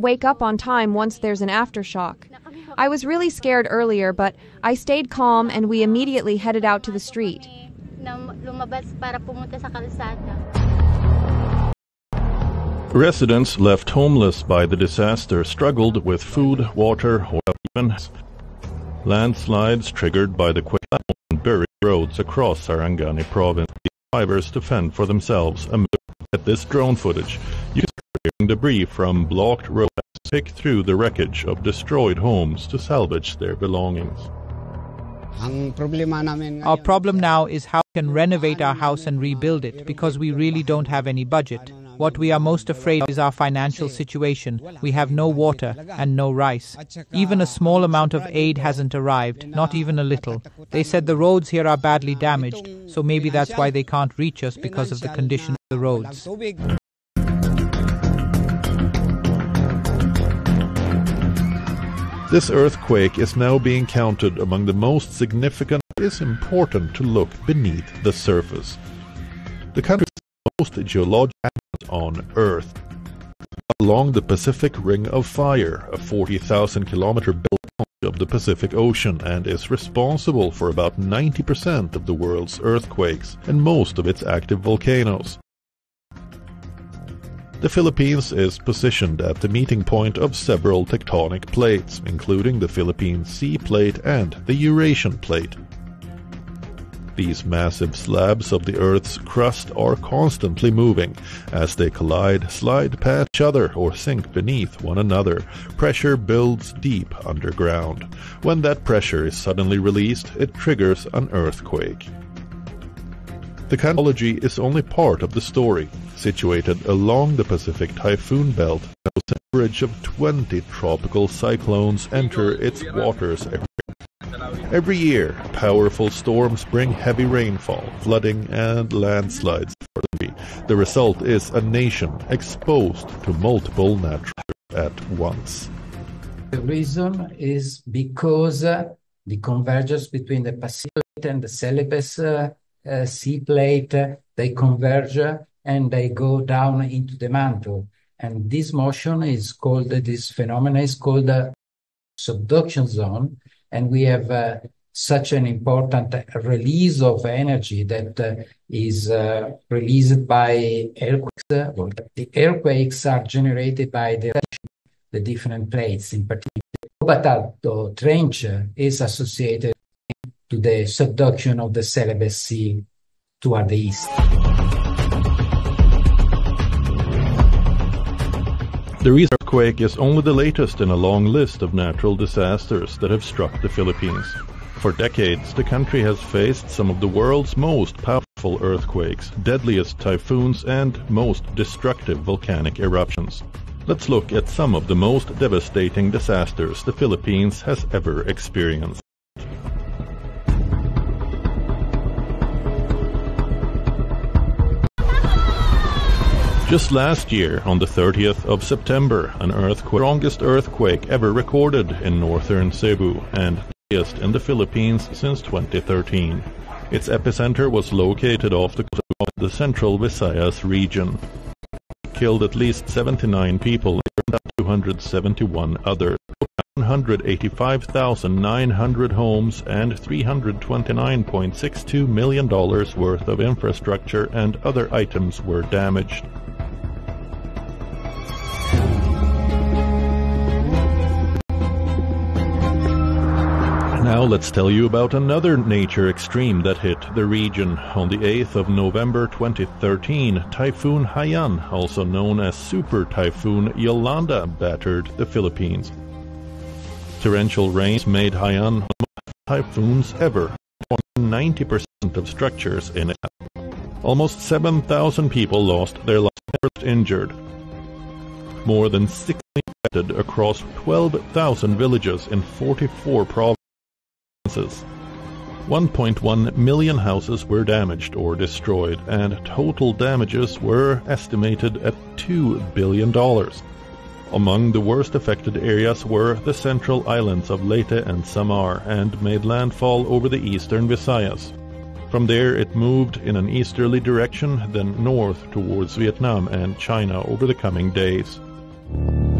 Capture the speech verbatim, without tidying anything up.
can't wake up on time once there's an aftershock. I was really scared earlier, but I stayed calm and we immediately headed out to the street. Residents left homeless by the disaster struggled with food, water, or even landslides triggered by the quake and buried roads across Sarangani province. Survivors to fend for themselves. At this drone footage, you can see debris from blocked roads pick through the wreckage of destroyed homes to salvage their belongings. Our problem now is how we can renovate our house and rebuild it, because we really don't have any budget. What we are most afraid of is our financial situation. We have no water and no rice. Even a small amount of aid hasn't arrived, not even a little. They said the roads here are badly damaged, so maybe that's why they can't reach us, because of the condition of the roads. This earthquake is now being counted among the most significant. It is important to look beneath the surface. The country's most geologic on Earth, along the Pacific Ring of Fire, a forty thousand kilometer belt of the Pacific Ocean, and is responsible for about ninety percent of the world's earthquakes and most of its active volcanoes. The Philippines is positioned at the meeting point of several tectonic plates, including the Philippine Sea Plate and the Eurasian Plate. These massive slabs of the Earth's crust are constantly moving. As they collide, slide past each other, or sink beneath one another, pressure builds deep underground. When that pressure is suddenly released, it triggers an earthquake. The geology is only part of the story. Situated along the Pacific Typhoon Belt, an average of twenty tropical cyclones enter its waters every year. Every year, powerful storms bring heavy rainfall, flooding, and landslides. The result is a nation exposed to multiple natural disasters at once. The reason is because uh, the convergence between the Pacific and the Celebes uh, uh, Sea Plate, uh, they converge uh, and they go down into the mantle. And this motion is called, this phenomenon is called the subduction zone. And we have uh, such an important release of energy that uh, is uh, released by earthquakes. The earthquakes are generated by the, the different plates. In particular, the Cotabato Trench is associated to the subduction of the Celebes Sea toward the east. The recent earthquake is only the latest in a long list of natural disasters that have struck the Philippines. For decades, the country has faced some of the world's most powerful earthquakes, deadliest typhoons, and most destructive volcanic eruptions. Let's look at some of the most devastating disasters the Philippines has ever experienced. Just last year, on the thirtieth of September, an earthquake, strongest earthquake ever recorded in northern Cebu and the highest in the Philippines since twenty thirteen. Its epicenter was located off the coast of the central Visayas region. It killed at least seventy-nine people and two hundred seventy-one others. one hundred eighty-five thousand nine hundred homes and three hundred twenty-nine point six two million dollars worth of infrastructure and other items were damaged. Now let's tell you about another nature extreme that hit the region. On the eighth of November twenty thirteen, Typhoon Haiyan, also known as Super Typhoon Yolanda, battered the Philippines. Torrential rains made Haiyan one of the typhoons ever, ninety percent of structures in it. Almost seven thousand people lost their lives and were injured. More than sixty affected across twelve thousand villages in forty-four provinces. one point one million houses were damaged or destroyed, and total damages were estimated at two billion dollars. Among the worst affected areas were the central islands of Leyte and Samar, and made landfall over the eastern Visayas. From there it moved in an easterly direction, then north towards Vietnam and China over the coming days.